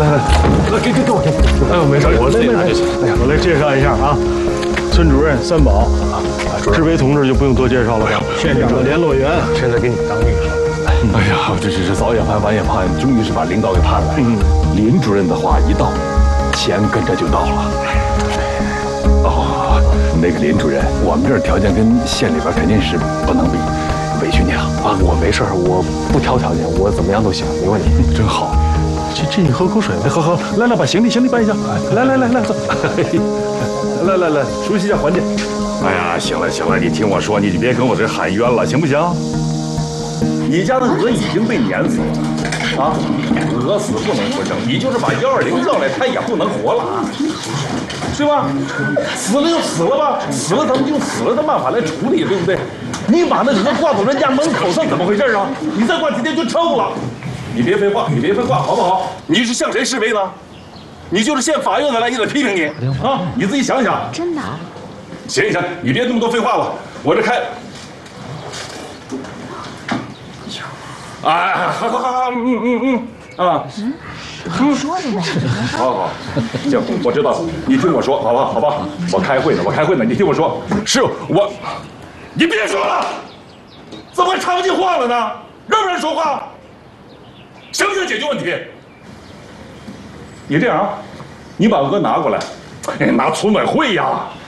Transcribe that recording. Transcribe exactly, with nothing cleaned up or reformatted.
来来，来给给给我给。哎呦，没事，我自己拿就行。哎呀，我来介绍一下啊，村主任三宝，志伟同志就不用多介绍了吧？县长的联络员，现在给你当秘书。 哎呀，这这是早也盼晚也盼，终于是把领导给盼来了。嗯，林主任的话一到，钱跟着就到了。哦，那个林主任，我们这儿条件跟县里边肯定是不能比，委屈你了啊！我没事，我不挑条件，我怎么样都行，没问题。 真好。 这这，你喝口水吧。喝喝，来来，把行李行李搬一下。来来来来，走。来来来，熟悉一下环境。 哎呀，行了行了，你听我说，你就别跟我这喊冤了，行不行？你家的鹅已经被碾死了，啊，鹅死不能复生，你就是把幺二零叫来，它也不能活了，对吧？死了就死了吧，死了咱们就死了的办法来处理，对不对？你把那鹅挂到人家门口上，怎么回事啊？你再挂几天就臭了。你别废话，你别废话，好不好？你是向谁示威呢？你就是县法院的来也得批评你啊！你自己想想。 真的？ 行行，你别那么多废话了，我这开。哎，好好好，嗯嗯嗯，啊， 嗯，说的呗。 好好，行，我知道了，你听我说，好不好？好吧，我开会呢，我开会呢，你听我说，是我，你别说了，怎么插不进话了呢？让不让人说话？行不行？解决问题？你这样啊，你把鹅拿过来，哎，拿村委会呀。